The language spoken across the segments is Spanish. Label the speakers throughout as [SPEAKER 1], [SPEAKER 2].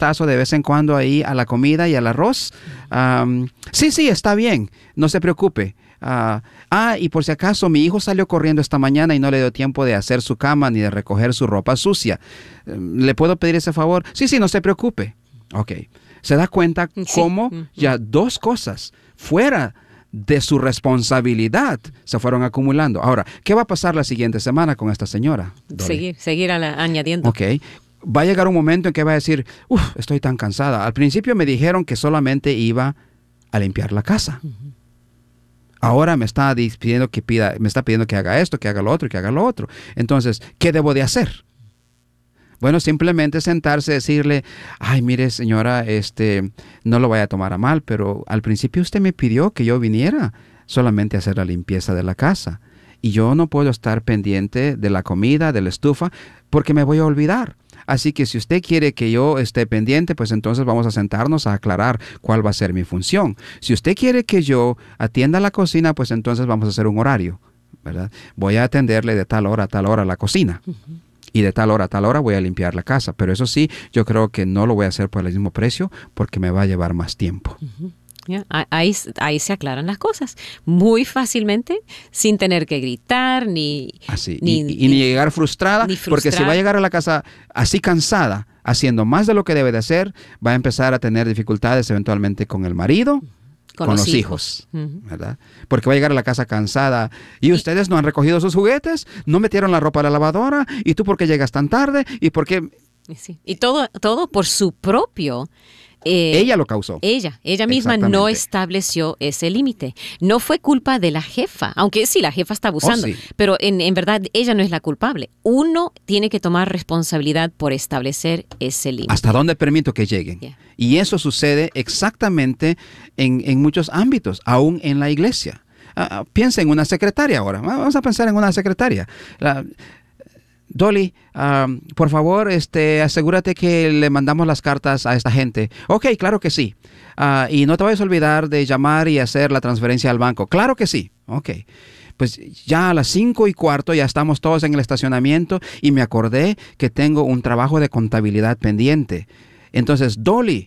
[SPEAKER 1] vistazo de vez en cuando ahí a la comida y al arroz. Sí, está bien, no se preocupe. Y por si acaso mi hijo salió corriendo esta mañana y no le dio tiempo de hacer su cama ni de recoger su ropa sucia. ¿Le puedo pedir ese favor? Sí, no se preocupe. Ok. ¿Se da cuenta cómo ya dos cosas fuera de su responsabilidad se fueron acumulando? Ahora, ¿qué va a pasar la siguiente semana con esta señora?
[SPEAKER 2] Seguir añadiendo.
[SPEAKER 1] Ok. Va a llegar un momento en que va a decir, estoy tan cansada. Al principio me dijeron que solamente iba a limpiar la casa. Ahora me está pidiendo que haga esto, que haga lo otro y que haga lo otro. Entonces, ¿qué debo de hacer? Bueno, simplemente sentarse y decirle, ay, mire señora, no lo vaya a tomar a mal, pero al principio usted me pidió que yo viniera solamente a hacer la limpieza de la casa. Y yo no puedo estar pendiente de la comida, de la estufa, porque me voy a olvidar. Así que si usted quiere que yo esté pendiente, pues entonces vamos a sentarnos a aclarar cuál va a ser mi función. Si usted quiere que yo atienda la cocina, pues entonces vamos a hacer un horario, ¿verdad? Voy a atenderle de tal hora a tal hora la cocina. Y de tal hora a tal hora voy a limpiar la casa. Pero eso sí, yo creo que no lo voy a hacer por el mismo precio porque me va a llevar más tiempo.
[SPEAKER 2] Ahí se aclaran las cosas muy fácilmente, sin tener que gritar ni
[SPEAKER 1] llegar frustrada, porque si va a llegar a la casa así cansada, haciendo más de lo que debe de hacer, va a empezar a tener dificultades eventualmente con el marido, con los hijos, ¿verdad? Porque va a llegar a la casa cansada y ustedes no han recogido sus juguetes, no metieron la ropa a la lavadora, y tú por qué llegas tan tarde, y por qué...
[SPEAKER 2] Sí. Y todo por su propio...
[SPEAKER 1] ella lo causó.
[SPEAKER 2] Ella misma no estableció ese límite. No fue culpa de la jefa, aunque sí, la jefa está abusando, pero en verdad ella no es la culpable. Uno tiene que tomar responsabilidad por establecer ese límite.
[SPEAKER 1] ¿Hasta dónde permito que lleguen? Y eso sucede exactamente en muchos ámbitos, aún en la iglesia. Piensa en una secretaria ahora. Vamos a pensar en una secretaria. Dolly, por favor, asegúrate que le mandamos las cartas a esta gente. Ok, claro que sí. Y no te vayas a olvidar de llamar y hacer la transferencia al banco. Claro que sí. Ok. Pues ya a las 5:15 ya estamos todos en el estacionamiento y me acordé que tengo un trabajo de contabilidad pendiente. Entonces, Dolly,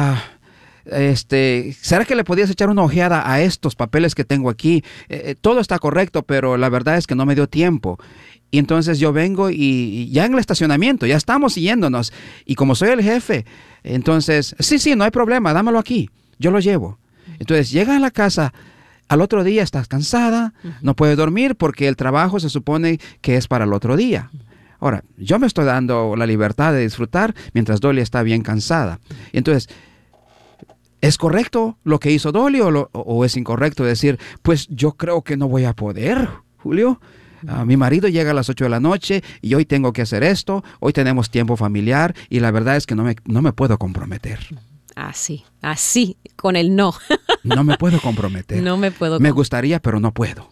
[SPEAKER 1] ¿será que le podías echar una ojeada a estos papeles que tengo aquí? Todo está correcto, pero la verdad es que no me dio tiempo. Y entonces yo vengo y ya en el estacionamiento, ya estamos siguiéndonos. Y como soy el jefe, entonces, sí, no hay problema, dámelo aquí, yo lo llevo. Entonces llega a la casa, al otro día estás cansada, no puedes dormir porque el trabajo se supone que es para el otro día. Ahora, yo me estoy dando la libertad de disfrutar mientras Dolly está bien cansada. Entonces, ¿es correcto lo que hizo Dolly o es incorrecto decir, pues yo creo que no voy a poder, Julio? Mi marido llega a las 8 de la noche y hoy tengo que hacer esto, hoy tenemos tiempo familiar y la verdad es que no me puedo comprometer.
[SPEAKER 2] Así, con el no.
[SPEAKER 1] No me puedo comprometer. Me gustaría, pero no puedo.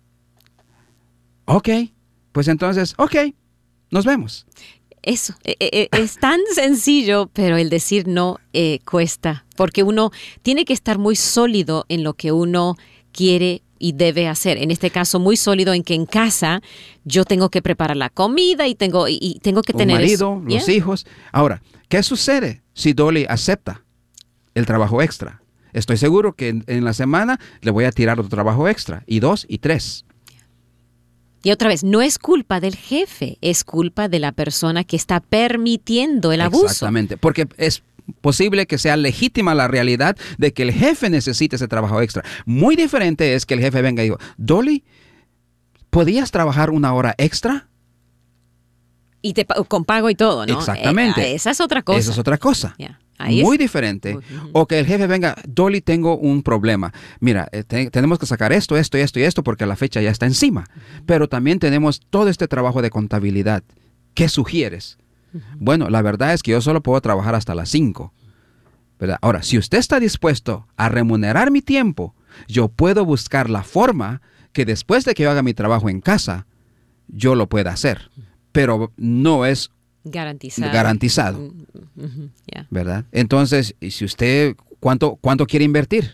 [SPEAKER 1] Ok, pues entonces, nos vemos.
[SPEAKER 2] Eso, es tan sencillo, pero el decir no cuesta, porque uno tiene que estar muy sólido en lo que uno quiere y debe hacer. En este caso, muy sólido en que en casa yo tengo que preparar la comida y tengo que tener
[SPEAKER 1] un marido, los hijos. Ahora, ¿qué sucede si Dolly acepta el trabajo extra? Estoy seguro que en la semana le voy a tirar otro trabajo extra, y 2 y 3.
[SPEAKER 2] Y otra vez, no es culpa del jefe, es culpa de la persona que está permitiendo el abuso.
[SPEAKER 1] Exactamente, porque es posible que sea legítima la realidad de que el jefe necesite ese trabajo extra. Muy diferente es que el jefe venga y diga, Dolly, ¿podías trabajar 1 hora extra?
[SPEAKER 2] Y con pago y todo, ¿no?
[SPEAKER 1] Exactamente.
[SPEAKER 2] Esa es otra cosa.
[SPEAKER 1] Esa es otra cosa.
[SPEAKER 2] Yeah.
[SPEAKER 1] Muy diferente. O que el jefe venga, Dolly, tengo un problema. Mira, tenemos que sacar esto y esto porque la fecha ya está encima. Pero también tenemos todo este trabajo de contabilidad. ¿Qué sugieres? Bueno, la verdad es que yo solo puedo trabajar hasta las 5. ¿Verdad? Ahora, si usted está dispuesto a remunerar mi tiempo, yo puedo buscar la forma que después de que yo haga mi trabajo en casa, yo lo pueda hacer. Pero no es garantizado.
[SPEAKER 2] Yeah.
[SPEAKER 1] ¿Verdad? Entonces, si usted, ¿cuánto quiere invertir?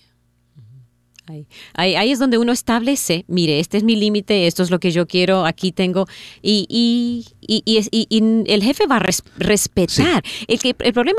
[SPEAKER 2] Ahí es donde uno establece, mire, este es mi límite, esto es lo que yo quiero, aquí tengo, y el jefe va a respetar. Sí. El problema